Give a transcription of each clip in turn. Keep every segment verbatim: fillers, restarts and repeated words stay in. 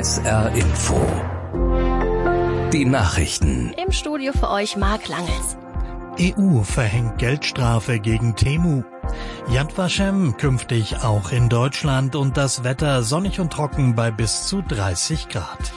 S R Info. Die Nachrichten. Im Studio für euch Marc Langels. E U verhängt Geldstrafe gegen Temu. Yad Vashem künftig auch in Deutschland und das Wetter sonnig und trocken bei bis zu dreißig Grad.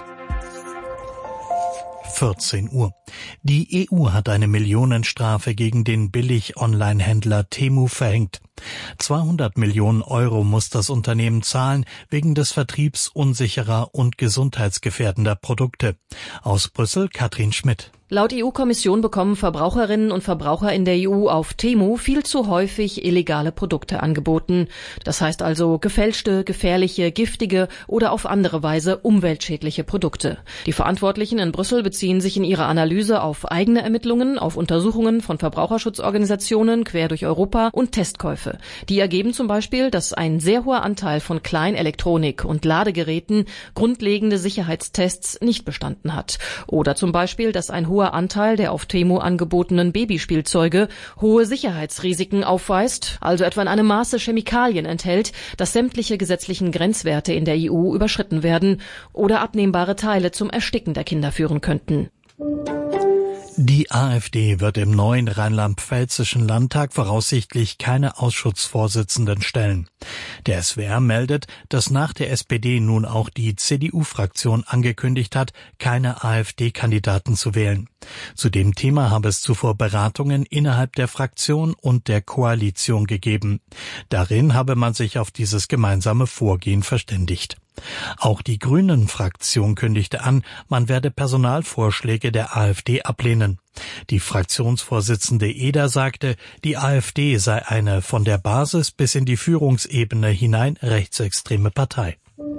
vierzehn Uhr. Die E U hat eine Millionenstrafe gegen den Billig-Online-Händler Temu verhängt. zweihundert Millionen Euro muss das Unternehmen zahlen wegen des Vertriebs unsicherer und gesundheitsgefährdender Produkte. Aus Brüssel Katrin Schmidt. Laut E U-Kommission bekommen Verbraucherinnen und Verbraucher in der E U auf Temu viel zu häufig illegale Produkte angeboten. Das heißt also gefälschte, gefährliche, giftige oder auf andere Weise umweltschädliche Produkte. Die Verantwortlichen in Brüssel beziehen sich in ihrer Analyse auf eigene Ermittlungen, auf Untersuchungen von Verbraucherschutzorganisationen quer durch Europa und Testkäufe. Die ergeben zum Beispiel, dass ein sehr hoher Anteil von Kleinelektronik und Ladegeräten grundlegende Sicherheitstests nicht bestanden hat. Oder zum Beispiel, dass ein hoher Anteil der auf Temu angebotenen Babyspielzeuge hohe Sicherheitsrisiken aufweist, also etwa in einem Maße Chemikalien enthält, dass sämtliche gesetzlichen Grenzwerte in der E U überschritten werden oder abnehmbare Teile zum Ersticken der Kinder führen könnten. Die AfD wird im neuen rheinland-pfälzischen Landtag voraussichtlich keine Ausschussvorsitzenden stellen. Der S W R meldet, dass nach der S P D nun auch die C D U-Fraktion angekündigt hat, keine AfD-Kandidaten zu wählen. Zu dem Thema habe es zuvor Beratungen innerhalb der Fraktion und der Koalition gegeben. Darin habe man sich auf dieses gemeinsame Vorgehen verständigt. Auch die Grünen-Fraktion kündigte an, man werde Personalvorschläge der AfD ablehnen. Die Fraktionsvorsitzende Eder sagte, die AfD sei eine von der Basis bis in die Führungsebene hinein rechtsextreme Partei.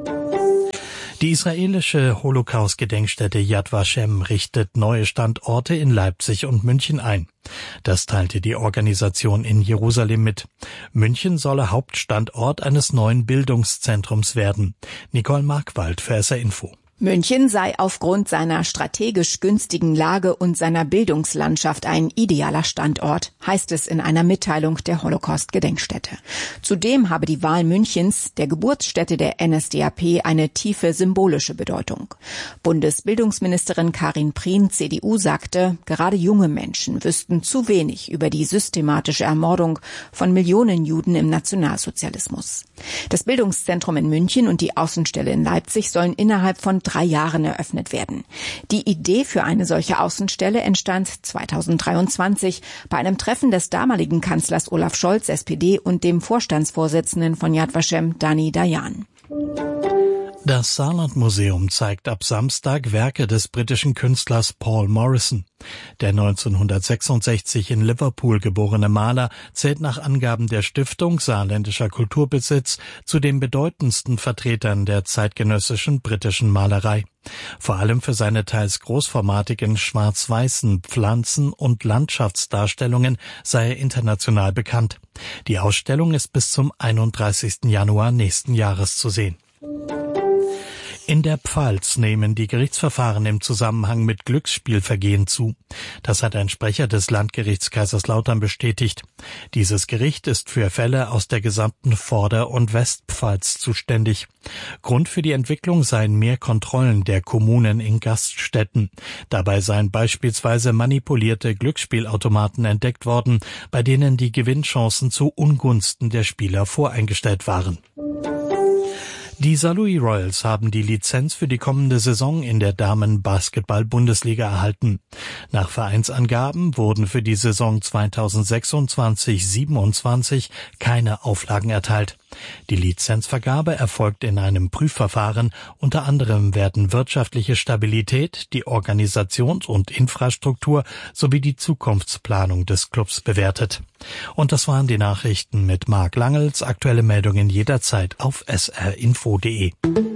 Die israelische Holocaust-Gedenkstätte Yad Vashem richtet neue Standorte in Leipzig und München ein. Das teilte die Organisation in Jerusalem mit. München solle Hauptstandort eines neuen Bildungszentrums werden. Nicole Markwald für S R Info. München sei aufgrund seiner strategisch günstigen Lage und seiner Bildungslandschaft ein idealer Standort, heißt es in einer Mitteilung der Holocaust-Gedenkstätte. Zudem habe die Wahl Münchens, der Geburtsstätte der N S D A P, eine tiefe symbolische Bedeutung. Bundesbildungsministerin Karin Prien, C D U, sagte, gerade junge Menschen wüssten zu wenig über die systematische Ermordung von Millionen Juden im Nationalsozialismus. Das Bildungszentrum in München und die Außenstelle in Leipzig sollen innerhalb von drei Jahren eröffnet werden. Die Idee für eine solche Außenstelle entstand zweitausenddreiundzwanzig bei einem Treffen des damaligen Kanzlers Olaf Scholz, S P D, und dem Vorstandsvorsitzenden von Yad Vashem, Dani Dayan. Das Saarland-Museum zeigt ab Samstag Werke des britischen Künstlers Paul Morrison. Der neunzehnhundertsechsundsechzig in Liverpool geborene Maler zählt nach Angaben der Stiftung Saarländischer Kulturbesitz zu den bedeutendsten Vertretern der zeitgenössischen britischen Malerei. Vor allem für seine teils großformatigen schwarz-weißen Pflanzen- und Landschaftsdarstellungen sei er international bekannt. Die Ausstellung ist bis zum einunddreißigsten Januar nächsten Jahres zu sehen. In der Pfalz nehmen die Gerichtsverfahren im Zusammenhang mit Glücksspielvergehen zu. Das hat ein Sprecher des Landgerichts Kaiserslautern bestätigt. Dieses Gericht ist für Fälle aus der gesamten Vorder- und Westpfalz zuständig. Grund für die Entwicklung seien mehr Kontrollen der Kommunen in Gaststätten. Dabei seien beispielsweise manipulierte Glücksspielautomaten entdeckt worden, bei denen die Gewinnchancen zu Ungunsten der Spieler voreingestellt waren. Die Saarlouis Royals haben die Lizenz für die kommende Saison in der Damen-Basketball-Bundesliga erhalten. Nach Vereinsangaben wurden für die Saison zweitausendsechsundzwanzig siebenundzwanzig keine Auflagen erteilt. Die Lizenzvergabe erfolgt in einem Prüfverfahren. Unter anderem werden wirtschaftliche Stabilität, die Organisations- und Infrastruktur sowie die Zukunftsplanung des Clubs bewertet. Und das waren die Nachrichten mit Marc Langels. Aktuelle Meldungen jederzeit auf s r info punkt d e.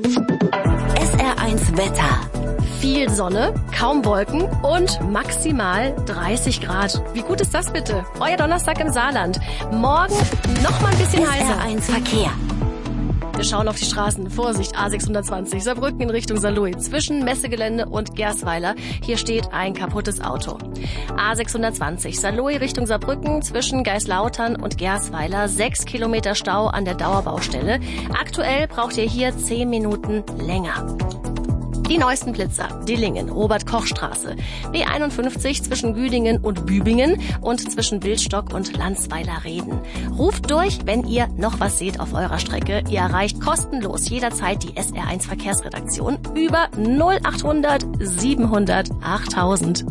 S R eins Wetter. Viel Sonne, kaum Wolken und maximal dreißig Grad. Wie gut ist das bitte? Euer Donnerstag im Saarland. Morgen noch mal ein bisschen heißer. S R eins Verkehr. Wir schauen auf die Straßen. Vorsicht, A sechshundertzwanzig, Saarbrücken in Richtung Saarlouis, zwischen Messegelände und Gersweiler. Hier steht ein kaputtes Auto. A sechshundertzwanzig, Saarlouis Richtung Saarbrücken, zwischen Geislautern und Gersweiler, sechs Kilometer Stau an der Dauerbaustelle. Aktuell braucht ihr hier zehn Minuten länger. Die neuesten Blitzer: Dillingen, Robert-Koch-Straße, B einundfünfzig zwischen Güdingen und Bübingen und zwischen Wildstock und Landsweiler-Reden. Ruft durch, wenn ihr noch was seht auf eurer Strecke. Ihr erreicht kostenlos jederzeit die S R eins Verkehrsredaktion über null achthundert siebenhundert achttausend.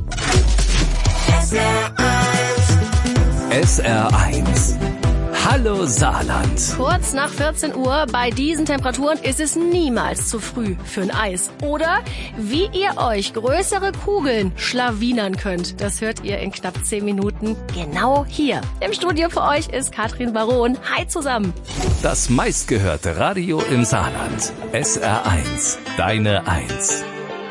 S R eins. Hallo Saarland. Kurz nach vierzehn Uhr, bei diesen Temperaturen ist es niemals zu früh für ein Eis. Oder wie ihr euch größere Kugeln schlawinern könnt, das hört ihr in knapp zehn Minuten genau hier. Im Studio für euch ist Katrin Baron. Hi zusammen. Das meistgehörte Radio im Saarland. S R eins. Deine Eins.